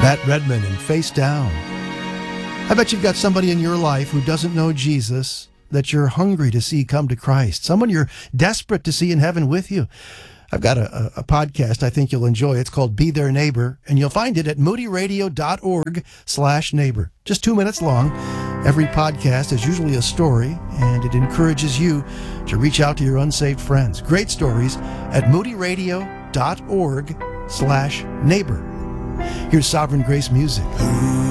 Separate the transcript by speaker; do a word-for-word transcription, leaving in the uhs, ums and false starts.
Speaker 1: Matt Redman and Face Down. I bet you've got somebody in your life who doesn't know Jesus that you're hungry to see come to Christ, someone you're desperate to see in heaven with you. I've got a, a, a podcast I think you'll enjoy. It's called Be Their Neighbor, and you'll find it at moodyradio.org slash neighbor. Just two minutes long. Every podcast is usually a story, and it encourages you to reach out to your unsaved friends. Great stories at moodyradio.org slash neighbor. Here's Sovereign Grace music.